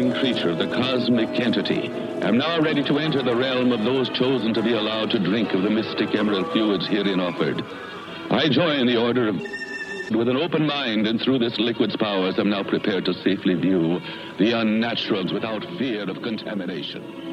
living creature, the cosmic entity, am now ready to enter the realm of those chosen to be allowed to drink of the mystic emerald fluids herein offered. I join the order of... With an open mind and through this liquid's powers, I'm now prepared to safely view the unnaturals without fear of contamination.